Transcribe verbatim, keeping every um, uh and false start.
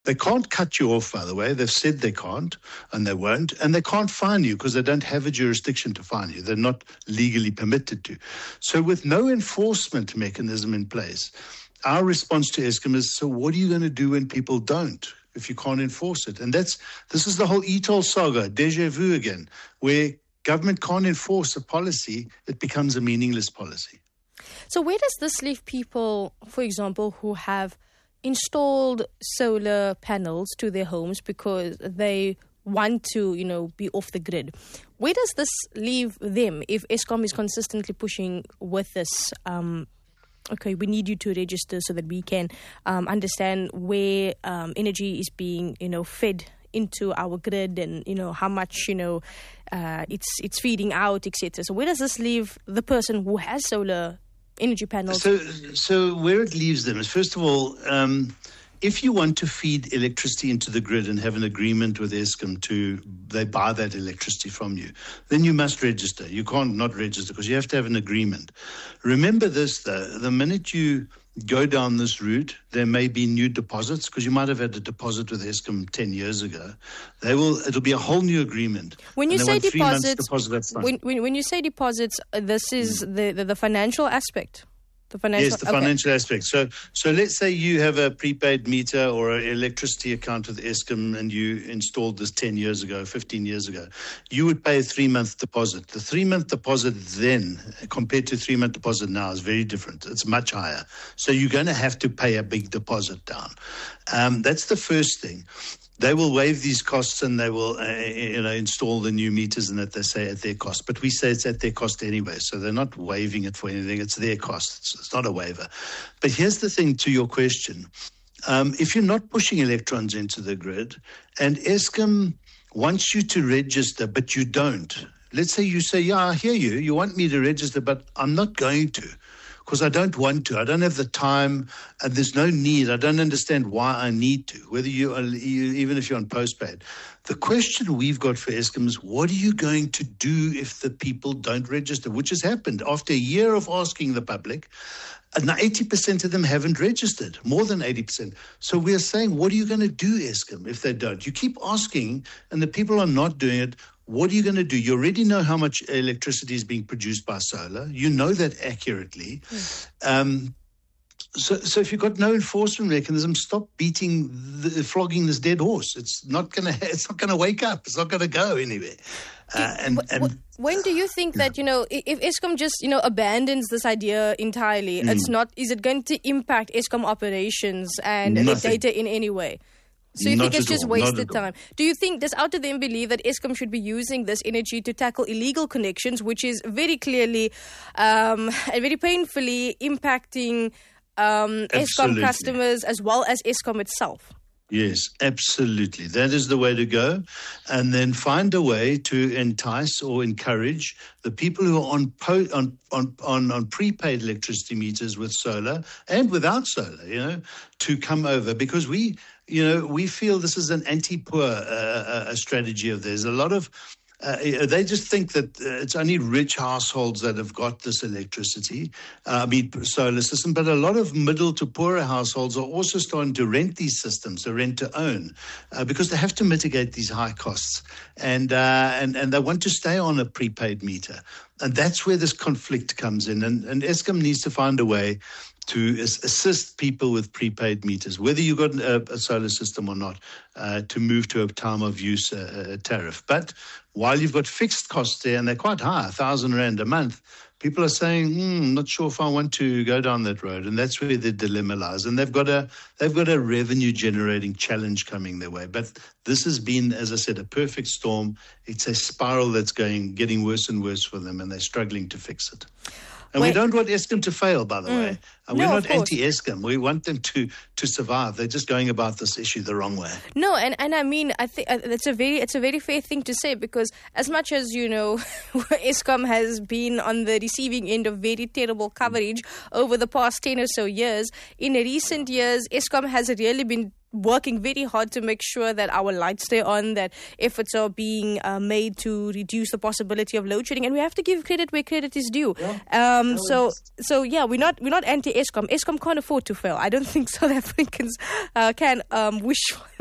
They can't cut you off, by the way. They've said they can't, and they won't. And they can't fine you because they don't have a jurisdiction to fine you. They're not legally permitted to. So with no enforcement mechanism in place, our response to Eskom is, so what are you going to do when people don't, if you can't enforce it? And that's this is the whole e-toll saga, deja vu again, where government can't enforce a policy, it becomes a meaningless policy. So where does this leave people, for example, who have installed solar panels to their homes because they want to, you know, be off the grid? Where does this leave them if Eskom is consistently pushing with this, um, okay, we need you to register so that we can um, understand where um, energy is being, you know, fed into our grid and, you know, how much, you know, uh, it's it's feeding out, et cetera. So where does this leave the person who has solar energy panels? So, so where it leaves them is, first of all, um, if you want to feed electricity into the grid and have an agreement with Eskom to, they buy that electricity from you, then you must register. You can't not register because you have to have an agreement. Remember this, though, the minute you go down this route, there may be new deposits because you might have had a deposit with Eskom ten years ago. They will. It'll be a whole new agreement. When you say deposits, deposit when, when when you say deposits, uh, this is mm. the, the the financial aspect. The financial, yes, the okay. financial aspect. So, so let's say you have a prepaid meter or an electricity account with Eskom and you installed this ten years ago, fifteen years ago. You would pay a three-month deposit. The three-month deposit then, compared to three-month deposit now, is very different. It's much higher. So you're going to have to pay a big deposit down. Um, that's the first thing. They will waive these costs and they will, uh, you know, install the new meters and that they say at their cost. But we say it's at their cost anyway, so they're not waiving it for anything. It's their cost. It's, it's not a waiver. But here's the thing to your question. Um, if you're not pushing electrons into the grid and Eskom wants you to register, but you don't. Let's say you say, yeah, I hear you. You want me to register, but I'm not going to. Because I don't want to. I don't have the time, and there's no need. I don't understand why I need to, whether you are, even if you're on postpaid. The question we've got for Eskom is, what are you going to do if the people don't register, which has happened after a year of asking the public. And eighty percent of them haven't registered, more than eighty percent. So we're saying, what are you going to do, Eskom, if they don't? You keep asking, and the people are not doing it. What are you going to do? You already know how much electricity is being produced by solar. You know that accurately. Mm. Um, so, so if you've got no enforcement mechanism, stop beating, the, flogging this dead horse. It's not going to. It's not going to wake up. It's not going to go anywhere. Uh, and, and when do you think that, you know, if Eskom just, you know, abandons this idea entirely, mm. it's not? Is it going to impact Eskom operations and the data in any way? So you Not think it's just all. wasted time? Do you think, does Out of them believe that Eskom should be using this energy to tackle illegal connections, which is very clearly um, and very painfully impacting um, Eskom customers as well as Eskom itself? Yes, absolutely. That is the way to go. And then find a way to entice or encourage the people who are on po- on, on, on, on prepaid electricity meters with solar and without solar, you know, to come over. Because we, you know, we feel this is an anti-poor uh, uh, strategy of theirs. A lot of Uh, they just think that uh, it's only rich households that have got this electricity, uh, I mean, solar system, but a lot of middle to poorer households are also starting to rent these systems, to rent to own, uh, because they have to mitigate these high costs. And, uh, and, and they want to stay on a prepaid meter. And that's where this conflict comes in. And, and Eskom needs to find a way to assist people with prepaid meters, whether you've got a, a solar system or not, uh, to move to a time of use uh, tariff. But while you've got fixed costs there, and they're quite high, a thousand rand a month, people are saying, hmm, not sure if I want to go down that road. And that's where the dilemma lies. And they've got a they've got a revenue generating challenge coming their way. But this has been, as I said, a perfect storm. It's a spiral that's going getting worse and worse for them, and they're struggling to fix it. And Wait. we don't want Eskom to fail, by the mm. way. And no, we're not anti-Eskom. We want them to, to survive. They're just going about this issue the wrong way. No, and, and I mean, I think it's a very it's a very fair thing to say, because as much as, you know, Eskom has been on the receiving end of very terrible coverage over the past ten or so years, in recent years, Eskom has really been working very hard to make sure that our lights stay on, that efforts are being uh, made to reduce the possibility of load shedding, and we have to give credit where credit is due. Yeah. Um, No, so, it's- so yeah, we're not we're not anti-Eskom. Eskom can't afford to fail. I don't think South Africans uh, can um, wish